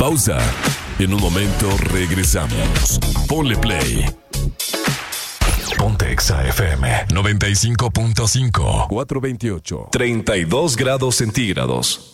Pausa. En un momento regresamos. Ponle play. Ponte Exa FM 95.5. 428. 32 grados centígrados.